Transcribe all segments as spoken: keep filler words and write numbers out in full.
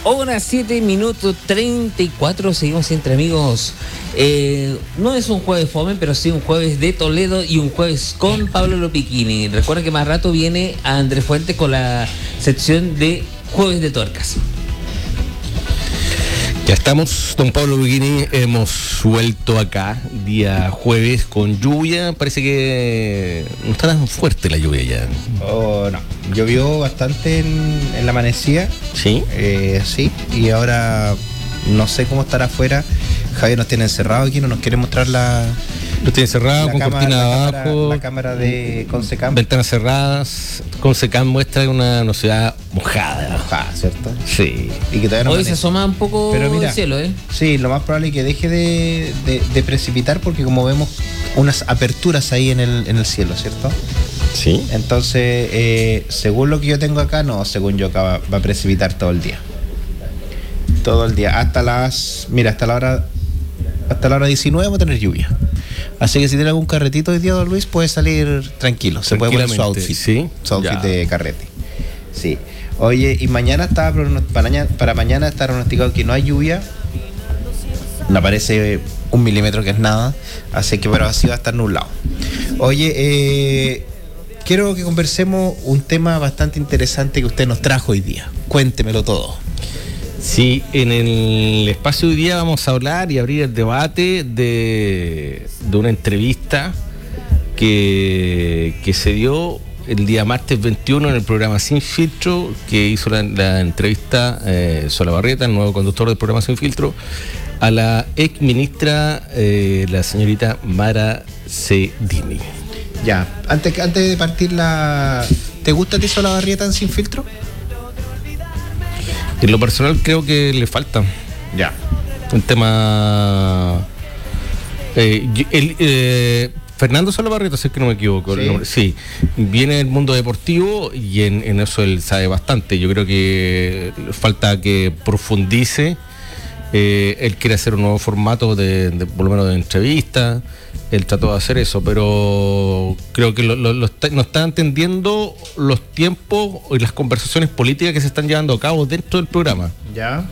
Hora siete minutos treinta y cuatro, seguimos entre amigos. Eh, no es un jueves fome, pero sí un jueves de Toledo y un jueves con Pablo Lopiquini. Recuerden que más rato viene a Andrés Fuentes con la sección de Jueves de Tuercas. Ya estamos, don Pablo Lopiquini, hemos vuelto acá día jueves con lluvia. Parece que no está tan fuerte la lluvia ya. Oh, no, llovió bastante en, en la amanecida. ¿Sí? Eh, sí, y ahora no sé cómo estará afuera. Javier nos tiene encerrado aquí, no nos quiere mostrar la... Lo tiene cerrado, con cámara, cortina la abajo. Cámara, la cámara de Consecam. Ventanas cerradas. Consecam muestra una, una ciudad mojada. Mojada, ¿cierto? Sí. Y que todavía no Hoy amanece. se asoma un poco Pero mira, el cielo, ¿eh? Sí, lo más probable es que deje de, de, de precipitar porque como vemos unas aperturas ahí en el, en el cielo, ¿cierto? Sí. Entonces, eh, según lo que yo tengo acá, no, según yo acá va, va a precipitar todo el día. Todo el día. Hasta las... Mira, hasta la hora... Hasta la hora diecinueve vamos a tener lluvia. Así que si tiene algún carretito hoy día, don Luis, puede salir tranquilo. Se puede poner su outfit. ¿Sí? Su outfit Ya. de carrete. Sí. Oye, y mañana está para mañana, para mañana está pronosticado que no hay lluvia. No aparece un milímetro, que es nada. Así que, pero así va a estar nublado. Oye, eh, quiero que conversemos un tema bastante interesante que usted nos trajo hoy día. Cuéntemelo todo. Sí, en el espacio de hoy día vamos a hablar y abrir el debate de, de una entrevista que, que se dio el día martes veintiuno en el programa Sin Filtro, que hizo la, la entrevista eh, Solabarrieta, el nuevo conductor del programa Sin Filtro, a la ex ministra, eh, la señorita Mara Cedini. Ya, antes, antes de partir la... ¿Te gusta a ti Solabarrieta en Sin Filtro? En lo personal creo que le falta. Ya. Un tema... Eh, el, eh, Fernando Solabarrieta, si es que no me equivoco. Sí. El nombre. Sí, viene del mundo deportivo y en, en eso él sabe bastante. Yo creo que falta que profundice. Eh, él quiere hacer un nuevo formato de, de por lo menos de entrevista. Él trató de hacer eso, pero creo que lo, lo, lo está, no está entendiendo los tiempos y las conversaciones políticas que se están llevando a cabo dentro del programa. Ya.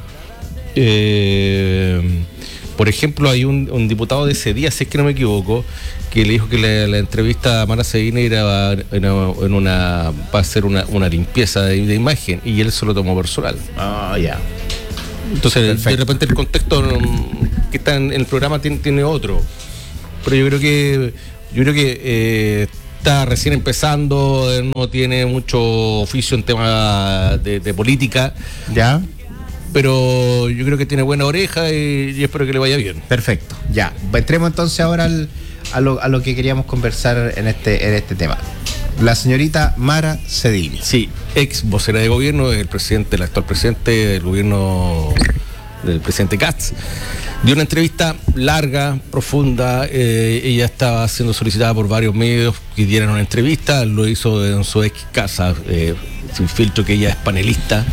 Eh, por ejemplo, hay un, un diputado de ese día, si es que no me equivoco, que le dijo que la, la entrevista a Mara Cedini era, era en una, va a ser una, una limpieza de, de imagen, y él se lo tomó personal. Ah, ya. Entonces, Perfecto. de repente el contexto que está en el programa tiene, tiene otro. Pero yo creo que yo creo que eh, está recién empezando, no tiene mucho oficio en temas de, de política. Ya. Pero yo creo que tiene buena oreja y, y espero que le vaya bien. Perfecto. Ya. Entremos entonces ahora al, a, lo, a lo que queríamos conversar en este, en este tema. La señorita Mara Cedini. Sí, ex vocera de gobierno, el presidente, el actual presidente del gobierno del presidente Katz. Dio una entrevista larga, profunda. Eh, ella estaba siendo solicitada por varios medios que dieran una entrevista. Lo hizo en su ex casa, eh, Sin Filtro, que ella es panelista.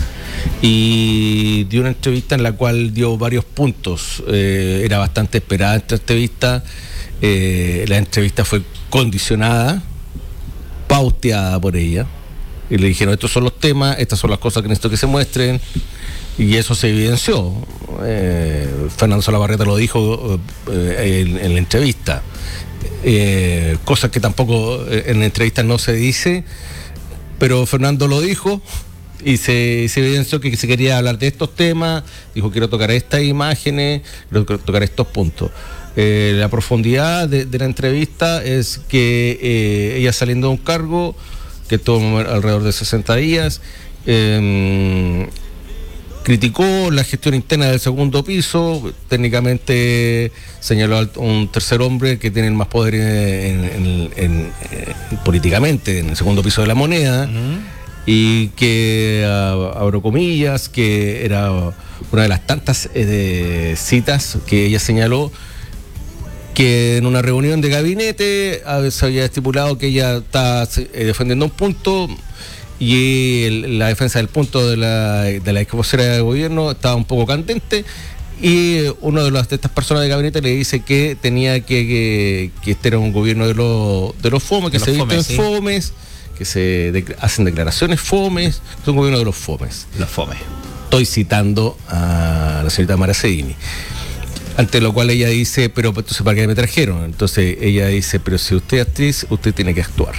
Y dio una entrevista en la cual dio varios puntos. Eh, era bastante esperada esta entrevista. Eh, la entrevista fue condicionada, pauteada por ella. Y le dijeron, estos son los temas, estas son las cosas que necesito que se muestren. Y eso se evidenció. Eh, Fernando Solabarrieta lo dijo eh, en, en la entrevista. Eh, cosas que tampoco eh, en la entrevista no se dice, pero Fernando lo dijo y se, se evidenció que se quería hablar de estos temas. Dijo, quiero tocar estas imágenes, quiero tocar estos puntos. Eh, la profundidad de, de la entrevista es que eh, ella saliendo de un cargo que tuvo alrededor de sesenta días, eh, criticó la gestión interna del segundo piso, técnicamente señaló a un tercer hombre que tiene más poder en, en, en, en, políticamente en el segundo piso de la moneda. Uh-huh. Y que, uh, abro comillas, que era una de las tantas eh, de citas que ella señaló, que en una reunión de gabinete uh, se había estipulado que ella estaba eh, defendiendo un punto y el, la defensa del punto de la, de la ex vocera de gobierno estaba un poco candente, y uno de, los, de estas personas de gabinete le dice que tenía que, que, que este era un gobierno de, lo, de los fomes, que de se visten sí. fomes, que se de, hacen declaraciones fomes, es un gobierno de los fomes. Los fomes. Estoy citando a la señorita Maracedini. Ante lo cual ella dice, pero entonces ¿para qué me trajeron? Entonces ella dice, pero si usted es actriz, usted tiene que actuar.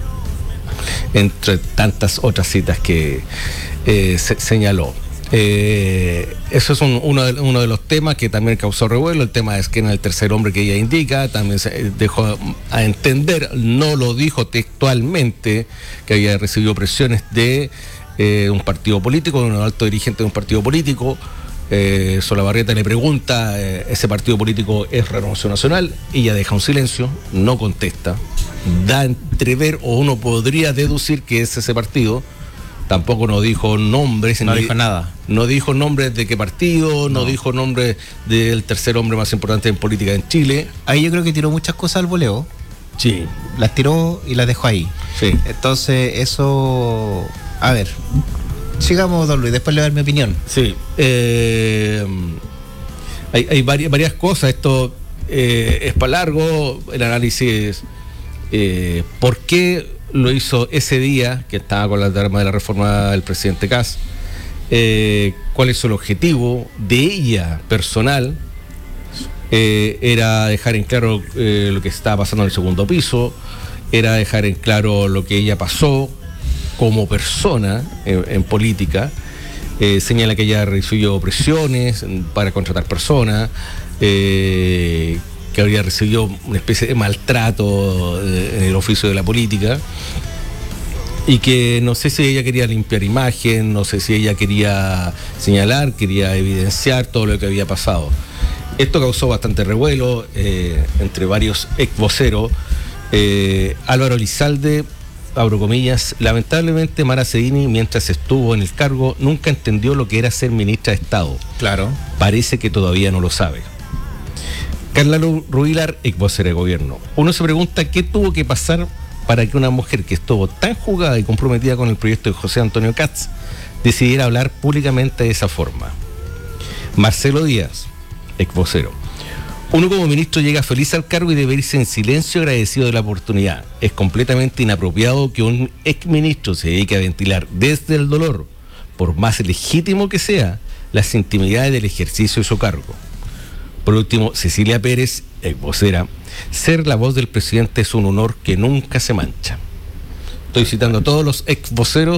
Entre tantas otras citas que eh, se, señaló. Eh, eso es un, uno, de, uno de los temas que también causó revuelo, el tema es que en el tercer hombre que ella indica, también se dejó a entender, no lo dijo textualmente, que había recibido presiones de eh, un partido político, de un alto dirigente de un partido político. eh, Solabarrieta le pregunta, eh, ¿ese partido político es Renovación Nacional? Ella deja un silencio, no contesta, da a entrever o uno podría deducir que es ese partido. Tampoco no dijo nombres. No dijo nada. No dijo nombres de qué partido, no, no dijo nombres del tercer hombre más importante en política en Chile. Ahí yo creo que tiró muchas cosas al voleo. Sí. Las tiró y las dejó ahí. Sí. Entonces, eso... A ver, sigamos, don Luis, después le voy a dar mi opinión. Sí. Eh, hay hay varias, varias cosas. Esto eh, es para largo, el análisis. Eh, ¿Por qué lo hizo ese día que estaba con la arma de la reforma del presidente Kast? Eh, ¿Cuál es el objetivo de ella personal? Eh, era dejar en claro eh, lo que estaba pasando en el segundo piso, era dejar en claro lo que ella pasó como persona en, en política. Eh, señala que ella recibió presiones para contratar personas, eh, que habría recibido una especie de maltrato en el oficio de la política, y que no sé si ella quería limpiar imagen, no sé si ella quería señalar, quería evidenciar todo lo que había pasado. Esto causó bastante revuelo eh, entre varios ex voceros. Eh, Álvaro Elizalde, abro comillas, lamentablemente Maracedini, mientras estuvo en el cargo, nunca entendió lo que era ser ministra de Estado. Claro. Parece que todavía no lo sabe. Carla Rubilar, ex vocera de gobierno. Uno se pregunta qué tuvo que pasar para que una mujer que estuvo tan jugada y comprometida con el proyecto de José Antonio Kast decidiera hablar públicamente de esa forma. Marcelo Díaz, ex vocero. Uno como ministro llega feliz al cargo y debe irse en silencio agradecido de la oportunidad. Es completamente inapropiado que un ex ministro se dedique a ventilar desde el dolor, por más legítimo que sea, las intimidades del ejercicio de su cargo. Por último, Cecilia Pérez, ex vocera, ser la voz del presidente es un honor que nunca se mancha. Estoy citando a todos los ex voceros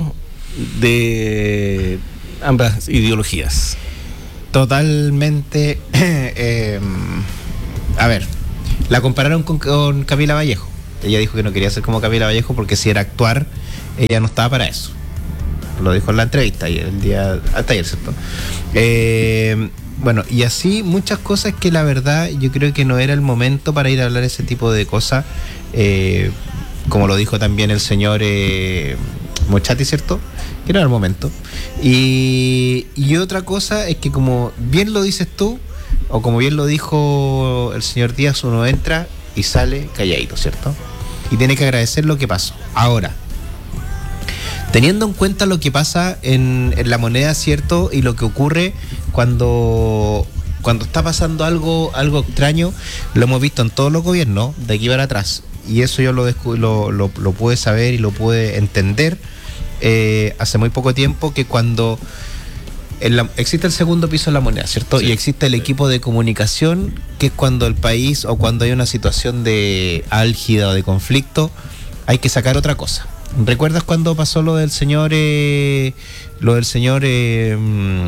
de ambas ideologías. Totalmente. eh, a ver, la compararon con, con Camila Vallejo. Ella dijo que no quería ser como Camila Vallejo porque si era actuar, ella no estaba para eso. Lo dijo en la entrevista ayer, el día hasta ayer, ¿cierto? Eh, bueno, y así muchas cosas que la verdad yo creo que no era el momento para ir a hablar ese tipo de cosas, eh, como lo dijo también el señor eh, Mochati, ¿cierto? Que no era el momento. Y, y otra cosa es que, como bien lo dices tú, o como bien lo dijo el señor Díaz, uno entra y sale calladito, ¿cierto? Y tiene que agradecer lo que pasó. Ahora, teniendo en cuenta lo que pasa en, en la moneda, ¿cierto? Y lo que ocurre cuando, cuando está pasando algo, algo extraño, lo hemos visto en todos los gobiernos, de aquí para atrás. Y eso yo lo, lo, lo, lo pude saber y lo pude entender eh, hace muy poco tiempo, que cuando en la, existe el segundo piso de la moneda, ¿cierto? Sí. Y existe el equipo de comunicación, que es cuando el país o cuando hay una situación de álgida o de conflicto, hay que sacar otra cosa. ¿Recuerdas cuando pasó lo del señor, eh, lo del señor, eh,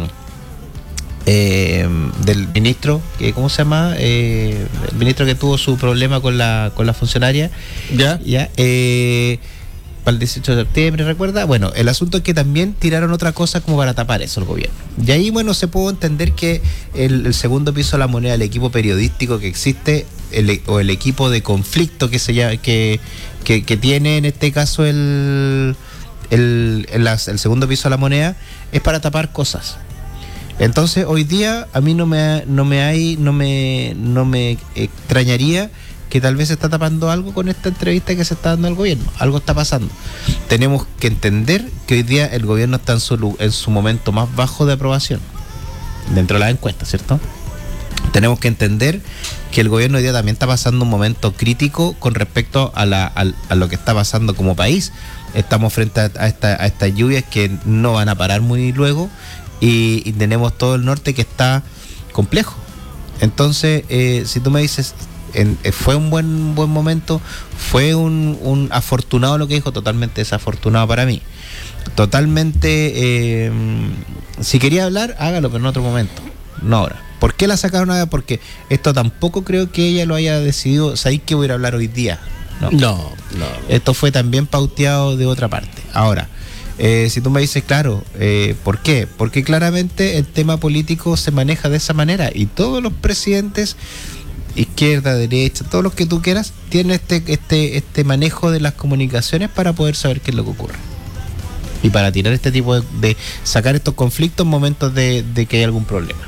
eh, del ministro, que ¿cómo se llama? Eh, el ministro que tuvo su problema con la con la funcionaria. Ya. Ya. Eh, para el dieciocho de septiembre, ¿recuerda? Bueno, el asunto es que también tiraron otra cosa como para tapar eso el gobierno. Y ahí, bueno, se puede entender que el, el segundo piso de la moneda, el equipo periodístico que existe, el, o el equipo de conflicto que se llama, que, que, que tiene en este caso el, el, el, el segundo piso de la moneda, es para tapar cosas. Entonces, hoy día a mí no me no me hay, no me no me extrañaría que tal vez se está tapando algo con esta entrevista que se está dando al gobierno. Algo está pasando. Tenemos que entender que hoy día el gobierno está en su, en su momento más bajo de aprobación dentro de las encuestas, ¿cierto? Tenemos que entender que el gobierno hoy día también está pasando un momento crítico con respecto a, la, a, a lo que está pasando como país, Estamos frente a, a, esta, a estas lluvias que no van a parar muy luego y, y tenemos todo el norte que está complejo. Entonces, eh, si tú me dices, en, eh, fue un buen buen momento, fue un, un afortunado lo que dijo, totalmente desafortunado para mí. Totalmente, eh, si quería hablar, hágalo, pero en otro momento, no ahora. ¿Por qué la sacaron ahora? Porque esto tampoco creo que ella lo haya decidido. ¿Sabéis que voy a hablar hoy día? No, no, no. Esto fue también pauteado de otra parte. Ahora, eh, si tú me dices, claro, eh, ¿por qué? Porque claramente el tema político se maneja de esa manera y todos los presidentes, izquierda, derecha, todos los que tú quieras, tienen este, este, este manejo de las comunicaciones para poder saber qué es lo que ocurre. Y para tirar este tipo de, de sacar estos conflictos en momentos de, de que hay algún problema.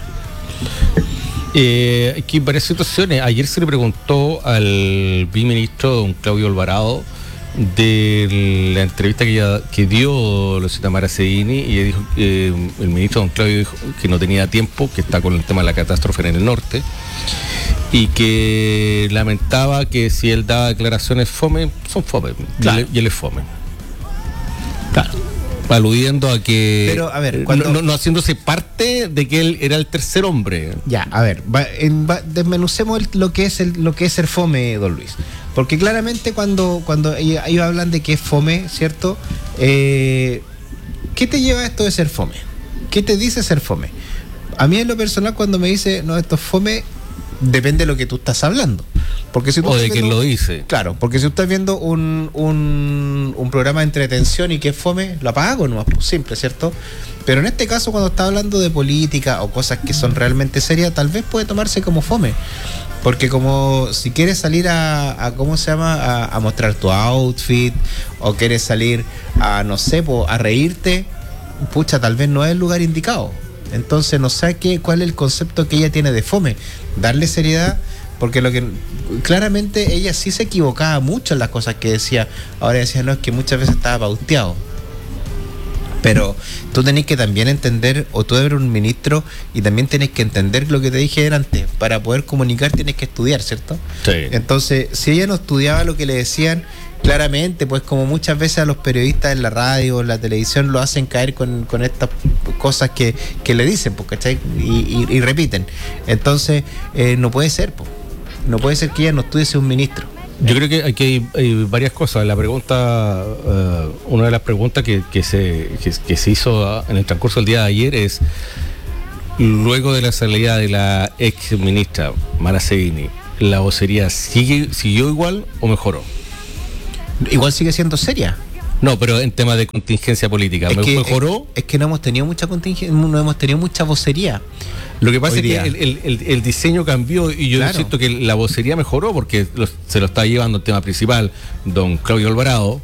Eh, aquí hay varias situaciones. Ayer se le preguntó al viceministro don Claudio Alvarado de la entrevista que, ella, que dio Luisita Maracedini, y ella dijo, eh, el ministro don Claudio dijo que no tenía tiempo, que está con el tema de la catástrofe en el norte, y que lamentaba que si él daba declaraciones fome, son fome, claro. y, él, y él es fome. Claro. Aludiendo a que, pero a ver, cuando, no, no haciéndose parte de que él era el tercer hombre. Ya, a ver, va, en, va, desmenucemos el, lo que es el, lo que es ser fome, don Luis, porque claramente cuando cuando ellos, ellos hablan de que es fome, ¿cierto? Eh, ¿Qué te lleva a esto de ser fome? ¿Qué te dice ser fome? A mí en lo personal, cuando me dice no, esto es fome, depende de lo que tú estás hablando. Porque si tú o de viendo, quién lo dice. Claro, porque si tú estás viendo un, un, un programa de entretención y que es fome, lo apago nomás, pues, simple, ¿cierto? Pero en este caso, cuando está hablando de política o cosas que son realmente serias, tal vez puede tomarse como fome. Porque como si quieres salir a, a ¿cómo se llama? A, a mostrar tu outfit, o quieres salir a, no sé, po, a reírte, pucha, tal vez no es el lugar indicado. Entonces no sé qué, cuál es el concepto que ella tiene de fome. Darle seriedad, porque lo que claramente ella sí se equivocaba mucho en las cosas que decía. Ahora decía, no, es que muchas veces estaba pauteado. Pero tú tenés que también entender, o tú eres un ministro y también tenés que entender lo que te dije antes. Para poder comunicar tienes que estudiar, ¿cierto? Sí. Entonces, si ella no estudiaba lo que le decían, claramente, pues como muchas veces a los periodistas en la radio, en la televisión, lo hacen caer con, con estas cosas que, que le dicen, pues, ¿cachai? Y, y, y repiten. Entonces, eh, no puede ser, pues. No puede ser que ella no estudie ser un ministro. Yo creo que aquí hay, hay varias cosas. La pregunta, uh, una de las preguntas que, que, se, que, que se hizo en el transcurso del día de ayer es, luego de la salida de la ex ministra Maracedini, ¿la vocería sigue, siguió igual o mejoró? Igual sigue siendo seria. No, pero en tema de contingencia política, es que, ¿mejoró? Es, es que no hemos tenido mucha contingencia, no hemos tenido mucha vocería. Lo que pasa Hoy es día. que el, el, el, el diseño cambió y yo claro. siento que la vocería mejoró porque los, se lo está llevando el tema principal don Claudio Alvarado.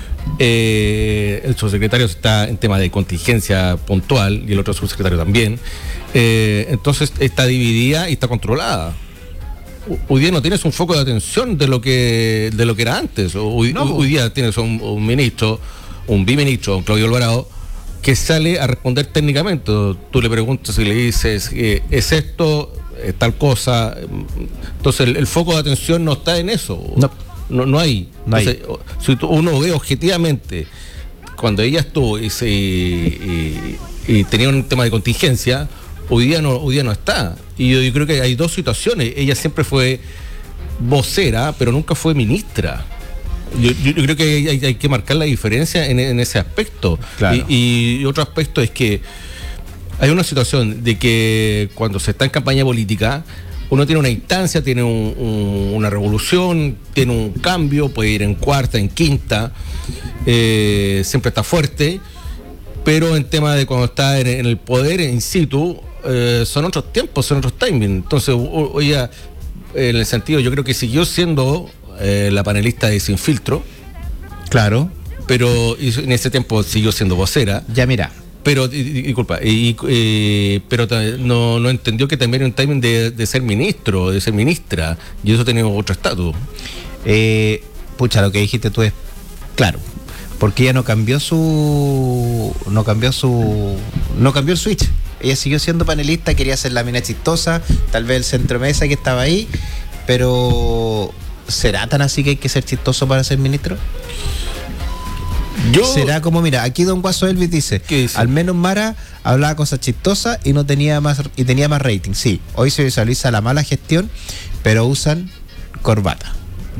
Eh, el subsecretario está en tema de contingencia puntual y el otro subsecretario también. Eh, entonces está dividida y está controlada. Hoy día no tienes un foco de atención de lo que de lo que era antes. Hoy, no, hoy día tienes un, un ministro, un biministro, don Claudio Alvarado, que sale a responder técnicamente. Tú le preguntas y le dices, eh, ¿es esto, es tal cosa? Entonces el, el foco de atención no está en eso. No, no, no hay. No hay. Entonces, si uno ve objetivamente, cuando ella estuvo y, se, y, y, y tenía un tema de contingencia, hoy día no, hoy día no está. Y yo, yo creo que hay dos situaciones. Ella siempre fue vocera, pero nunca fue ministra. Yo, yo, yo creo que hay, hay que marcar la diferencia en, en ese aspecto. Claro. Y, y otro aspecto es que hay una situación de que cuando se está en campaña política, uno tiene una instancia, tiene un, un, una revolución, tiene un cambio, puede ir en cuarta, en quinta, eh, siempre está fuerte, pero en tema de cuando está en, en el poder in situ, eh, son otros tiempos, son otros timings. Entonces, oye, en el sentido, yo creo que siguió siendo Eh, la panelista de Sin Filtro. Claro. Pero en ese tiempo siguió siendo vocera. Ya, mira. Pero, disculpa, y, y, pero no, no entendió que también era un timing de, de ser ministro, de ser ministra, y eso tenía otro estatus. Eh, pucha, lo que dijiste tú es claro, porque ella no cambió su. No cambió su. No cambió el switch. Ella siguió siendo panelista, quería ser la mina chistosa, tal vez el centromesa que estaba ahí, pero. ¿Será tan así que hay que ser chistoso para ser ministro? Yo, será como, mira, aquí Don Guaso Elvis dice, dice? al menos Mara hablaba cosas chistosas y no tenía más y tenía más rating. Sí, hoy se visualiza la mala gestión, pero usan corbata.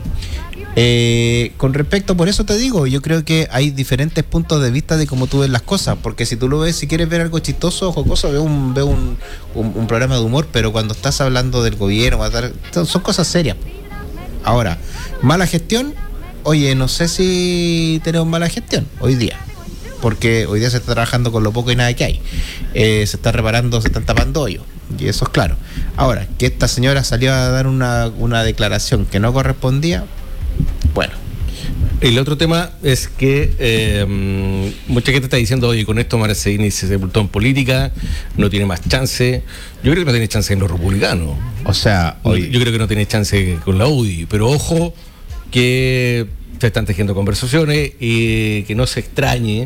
Eh, con respecto, por eso te digo, yo creo que hay diferentes puntos de vista de cómo tú ves las cosas, porque si tú lo ves, si quieres ver algo chistoso o jocoso, ve un, ve un, un, un programa de humor, pero cuando estás hablando del gobierno, son cosas serias. Ahora, mala gestión, oye, no sé si tenemos mala gestión hoy día, porque hoy día se está trabajando con lo poco y nada que hay. Eh, se está reparando, se están tapando hoyos, y eso es claro. Ahora, que esta señora salió a dar una, una declaración que no correspondía, bueno. El otro tema es que eh, mucha gente está diciendo, oye, con esto Maracini se sepultó en política, no tiene más chance. Yo creo que no tiene chance en los republicanos. O sea, hoy... yo creo que no tiene chance con la U D I, pero ojo que se están tejiendo conversaciones y que no se extrañe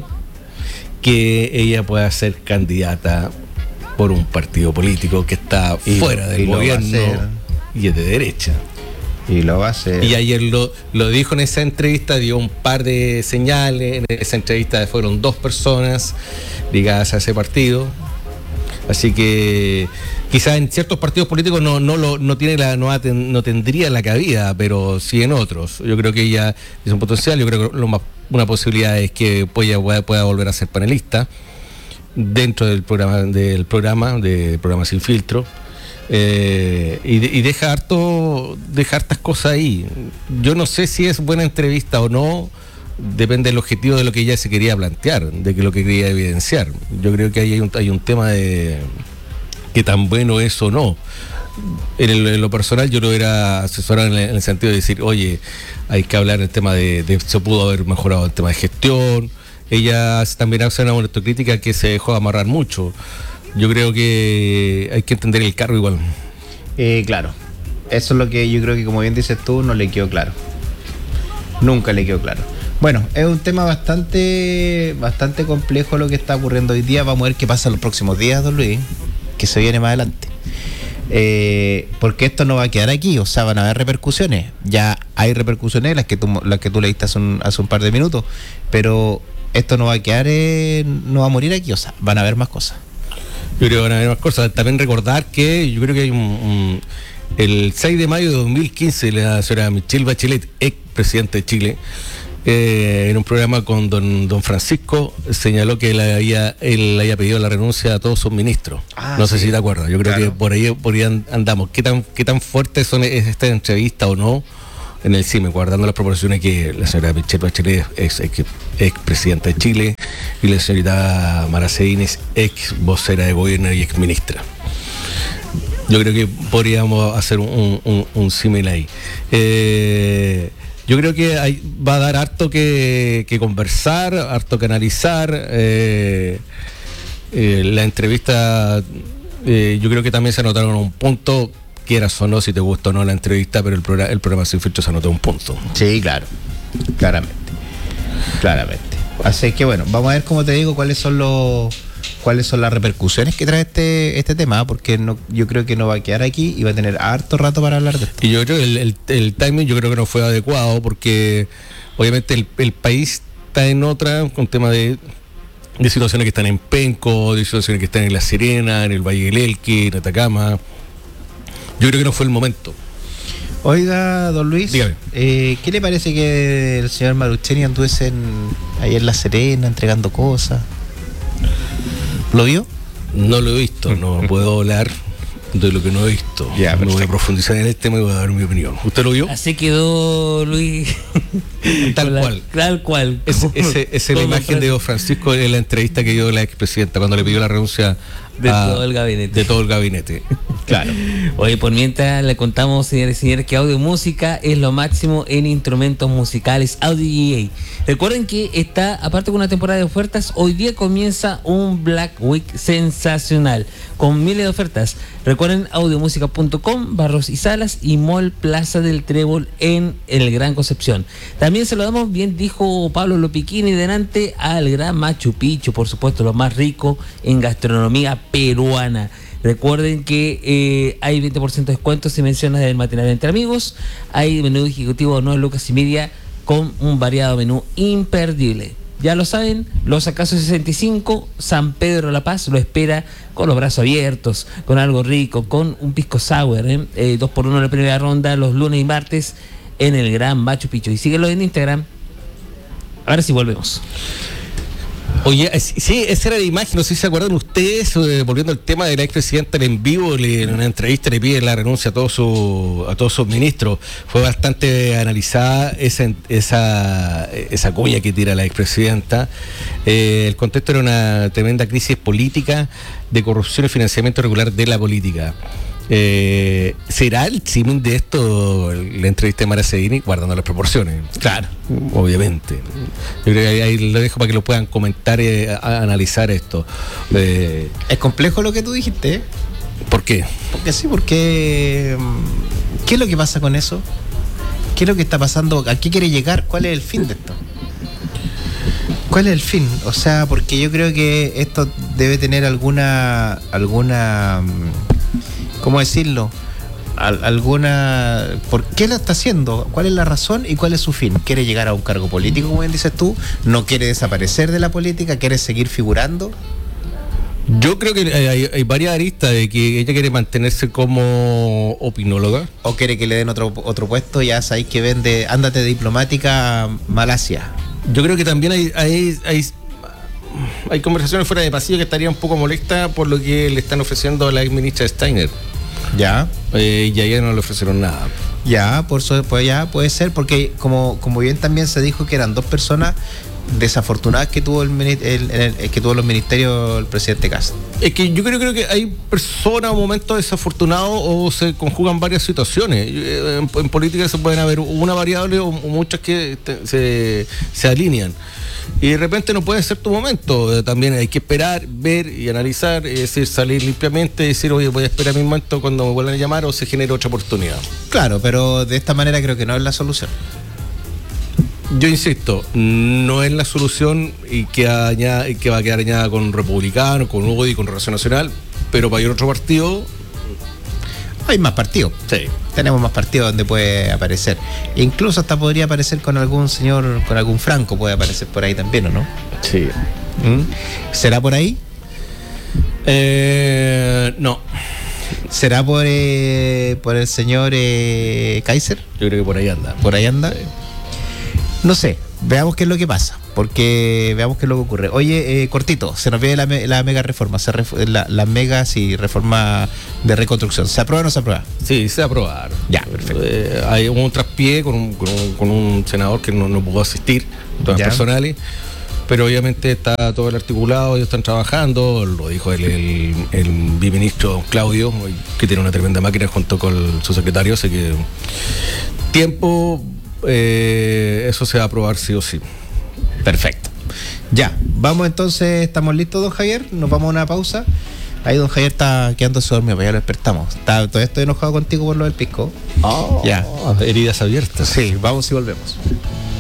que ella pueda ser candidata por un partido político que está y, fuera del y gobierno y es de derecha. Y lo va a hacer. Y ayer lo, lo dijo en esa entrevista, dio un par de señales. En esa entrevista fueron dos personas ligadas a ese partido. Así que quizás en ciertos partidos políticos no no lo no tiene la no, ten, no tendría la cabida, pero sí en otros. Yo creo que ella es un potencial. Yo creo que lo más, una posibilidad es que ella pueda, pueda volver a ser panelista dentro del programa del programa de programa Sin Filtro. Eh, y, y deja harto deja hartas cosas ahí. Yo no sé si es buena entrevista o no, depende del objetivo de lo que ella se quería plantear, de que lo que quería evidenciar. Yo creo que ahí hay un, hay un tema de que tan bueno es o no. En, el, en lo personal yo lo hubiera asesorado en el, en el sentido de decir, oye, hay que hablar del tema de, de se pudo haber mejorado el tema de gestión. Ella también hace una autocrítica que se dejó amarrar mucho. Yo creo que hay que entender el cargo igual. Eh, claro, eso es lo que yo creo que, como bien dices tú, no le quedó claro. Nunca le quedó claro. Bueno, es un tema bastante bastante complejo lo que está ocurriendo hoy día. Vamos a ver qué pasa los próximos días, don Luis, que se viene más adelante. Eh, porque esto no va a quedar aquí, o sea, van a haber repercusiones. Ya hay repercusiones, las que tú, las que tú leíste hace un, hace un par de minutos, pero esto no va a quedar, eh, no va a morir aquí, o sea, van a haber más cosas. Yo creo que van a haber más cosas. También recordar que yo creo que hay un, un el seis de mayo de dos mil quince la señora Michelle Bachelet, ex presidente de Chile, eh, en un programa con don don Francisco, señaló que él había, él había pedido la renuncia a todos sus ministros. Ah, no sé sí. si te acuerdas. Yo creo claro. que por ahí, por ahí andamos. ¿Qué tan, qué tan fuertes son esta entrevista o no? En el C I M E, guardando las proporciones que la señora Michelle Bachelet es ex, ex presidenta de Chile y la señorita Mara Cedini es ex vocera de gobierno y ex ministra. Yo creo que podríamos hacer un, un, un símil ahí. Eh, yo creo que hay, va a dar harto que, que conversar, harto que analizar. Eh, eh, la entrevista, eh, yo creo que también se anotaron un punto. Quieras o no, si te gustó o no la entrevista, pero el programa, el programa Sin Filtro se anotó un punto. Sí, claro, claramente, claramente. Así que bueno, vamos a ver, como te digo, cuáles son los, cuáles son las repercusiones que trae este, este tema, porque no, yo creo que no va a quedar aquí y va a tener harto rato para hablar de esto. Y yo creo que el, el, el timing yo creo que no fue adecuado, porque obviamente el, el país está en otra, con tema de, de situaciones que están en Penco, de situaciones que están en La Serena, en el Valle del Elqui, en Atacama. Yo creo que no fue el momento. Oiga, don Luis, eh, ¿qué le parece que el señor Marucheni anduviese en, ahí en La Serena entregando cosas? ¿Lo vio? No lo he visto, no puedo hablar de lo que no he visto. Ya, no voy a profundizar en el tema y voy a dar mi opinión. ¿Usted lo vio? Así quedó Luis. Tal la, cual. Tal cual. Esa es, es la imagen de don Francisco en la entrevista que dio la expresidenta cuando le pidió la renuncia de a, todo el gabinete. De todo el gabinete. Claro. Oye, por mientras le contamos, señores y señores, que Audio Música es lo máximo en instrumentos musicales. Audio G A. Recuerden que está, aparte de una temporada de ofertas, hoy día comienza un Black Week sensacional con miles de ofertas. Recuerden audiomúsica punto com, Barros y Salas y Mall Plaza del Trébol en el Gran Concepción. También saludamos, bien dijo Pablo Lopiquini delante, al Gran Machu Picchu, por supuesto, lo más rico en gastronomía peruana. Recuerden que eh, hay veinte por ciento de descuento si mencionas el matinal entre amigos. Hay menú ejecutivo no lucas y media con un variado menú imperdible. Ya lo saben, Los Acasos sesenta y cinco, San Pedro La Paz lo espera con los brazos abiertos, con algo rico, con un pisco sour, ¿eh? Eh, dos por uno en la primera ronda, los lunes y martes en el Gran Machu Picchu. Y síguelo en Instagram. Ahora sí volvemos. Oye, sí, esa era la imagen, no sé si se acuerdan ustedes, eh, volviendo al tema de la expresidenta en vivo, le, en una entrevista le pide la renuncia a todos su, a todos sus ministros. Fue bastante analizada esa esa, esa cuña que tira la expresidenta. Eh, el contexto era una tremenda crisis política de corrupción y financiamiento irregular de la política. Eh, ¿Será el símil de esto la entrevista de Mara Sedini, guardando las proporciones? Claro, obviamente. Yo creo que ahí, ahí lo dejo para que lo puedan comentar y a, a analizar esto. Eh, es complejo lo que tú dijiste, ¿eh? ¿Por qué? Porque sí, porque ¿qué es lo que pasa con eso? ¿Qué es lo que está pasando? ¿A qué quiere llegar? ¿Cuál es el fin de esto? ¿Cuál es el fin? O sea, porque yo creo que esto debe tener alguna alguna ¿cómo decirlo? Al, alguna ¿por qué lo está haciendo? ¿Cuál es la razón y cuál es su fin? ¿Quiere llegar a un cargo político, como bien dices tú? ¿No quiere desaparecer de la política? ¿Quiere seguir figurando? Yo creo que hay, hay varias aristas de que ella quiere mantenerse como opinóloga. ¿O quiere que le den otro otro puesto? Ya sabéis que vende, ándate diplomática a Malasia. Yo creo que también hay, hay, hay hay conversaciones fuera de pasillo que estarían un poco molestas por lo que le están ofreciendo a la ex ministra Steiner. Ya. Eh, y a ella no le ofrecieron nada. Ya, por eso pues ya puede ser, porque como, como bien también se dijo que eran dos personas desafortunadas que tuvo el, el, el, el que tuvo los ministerios el presidente Kast. Es que yo creo, creo que hay personas o momentos desafortunados o se conjugan varias situaciones. En, en política se pueden haber una variable o, o muchas que te, se, se alinean. Y de repente no puede ser tu momento. También hay que esperar, ver y analizar, es decir, salir limpiamente y decir, oye, voy a esperar mi momento cuando me vuelvan a llamar o se genere otra oportunidad. Claro, pero de esta manera creo que no es la solución. Yo insisto, no es la solución y que, añada, que va a quedar añada con Republicano, con U D I, con Relación Nacional, pero para ir a otro partido. Hay más partidos. Sí. Tenemos más partidos donde puede aparecer. Incluso hasta podría aparecer con algún señor, con algún Franco, puede aparecer por ahí también, ¿o no? Sí. ¿Mm? ¿Será por ahí? Eh, no. ¿Será por eh, por el señor eh, Kaiser? Yo creo que por ahí anda. ¿Por ahí anda? Sí. No sé, veamos qué es lo que pasa, porque veamos qué es lo que ocurre. Oye, eh, cortito, se nos viene la, la mega reforma, se ref, la, la mega sí, reforma de reconstrucción. ¿Se aprueba o no se aprueba? Sí, se va a aprobar. Ya, perfecto. Eh, hay un traspié con un, con un, con un senador que no, no pudo asistir, temas personales, pero obviamente está todo el articulado, ellos están trabajando, lo dijo el, el, el biministro Claudio, que tiene una tremenda máquina junto con su secretario, así que tiempo... Eh, eso se va a aprobar sí o sí. Perfecto. Ya, vamos entonces, ¿estamos listos, don Javier? Nos vamos a una pausa. Ahí don Javier está quedándose dormido, pues ya lo despertamos. Está, todavía estoy enojado contigo por lo del pisco. Oh, ya. Heridas abiertas. Sí, vamos y volvemos.